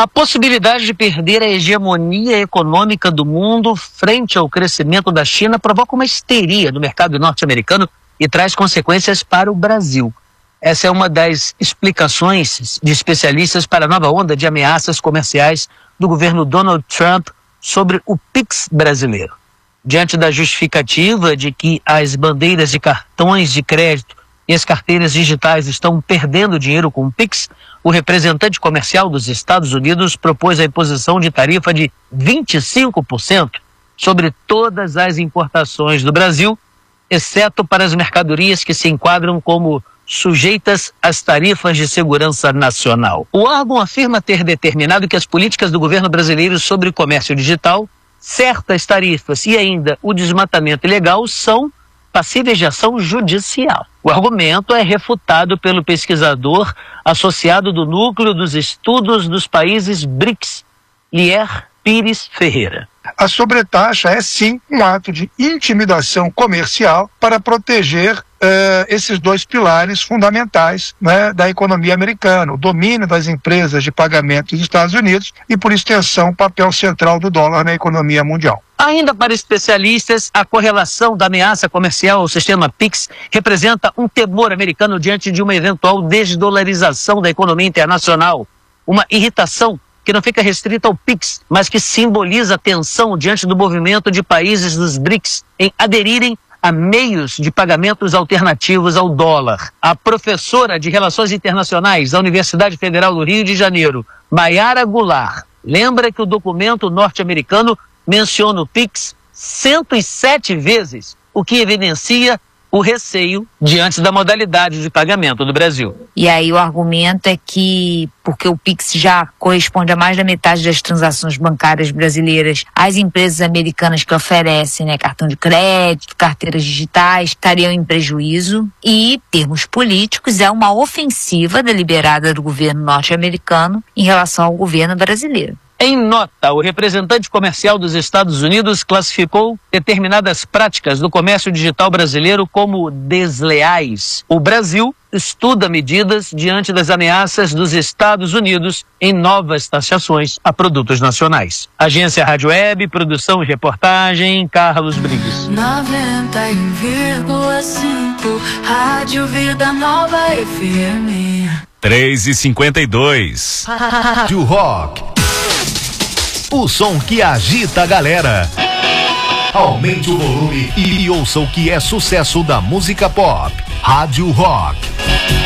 A possibilidade de perder a hegemonia econômica do mundo frente ao crescimento da China provoca uma histeria no mercado norte-americano e traz consequências para o Brasil. Essa é uma das explicações de especialistas para a nova onda de ameaças comerciais do governo Donald Trump sobre o Pix brasileiro. Diante da justificativa de que as bandeiras de cartões de crédito e as carteiras digitais estão perdendo dinheiro com o Pix, o representante comercial dos Estados Unidos propôs a imposição de tarifa de 25% sobre todas as importações do Brasil, exceto para as mercadorias que se enquadram como sujeitas às tarifas de segurança nacional. O órgão afirma ter determinado que as políticas do governo brasileiro sobre o comércio digital, certas tarifas e ainda o desmatamento ilegal são passíveis de ação judicial. O argumento é refutado pelo pesquisador associado do Núcleo dos Estudos dos Países BRICS, Lier Pires Ferreira. A sobretaxa é sim um ato de intimidação comercial para proteger esses dois pilares fundamentais, né, da economia americana, o domínio das empresas de pagamento dos Estados Unidos e, por extensão, o papel central do dólar na economia mundial. Ainda para especialistas, a correlação da ameaça comercial ao sistema Pix representa um temor americano diante de uma eventual desdolarização da economia internacional, uma irritação que não fica restrita ao Pix, mas que simboliza a tensão diante do movimento de países dos BRICS em aderirem a meios de pagamentos alternativos ao dólar. A professora de Relações Internacionais da Universidade Federal do Rio de Janeiro, Mayara Goulart, lembra que o documento norte-americano menciona o Pix 107 vezes, o que evidencia o receio diante da modalidade de pagamento do Brasil. E aí o argumento é que, porque o Pix já corresponde a mais da metade das transações bancárias brasileiras, as empresas americanas que oferecem, né, cartão de crédito, carteiras digitais, estariam em prejuízo. E, em termos políticos, é uma ofensiva deliberada do governo norte-americano em relação ao governo brasileiro. Em nota, o representante comercial dos Estados Unidos classificou determinadas práticas do comércio digital brasileiro como desleais. O Brasil estuda medidas diante das ameaças dos Estados Unidos em novas taxações a produtos nacionais. Agência Rádio Web, produção e reportagem, Carlos Briggs. 91,5 Rádio Vida Nova FM. 3h52. Rádio Rock. O som que agita a galera. Aumente o volume e ouça o que é sucesso da música pop. Rádio Rock.